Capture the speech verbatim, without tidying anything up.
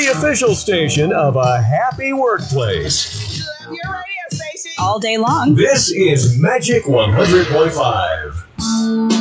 the official station of a happy workplace. Love your radio station. All day long. This is Magic one hundred point five.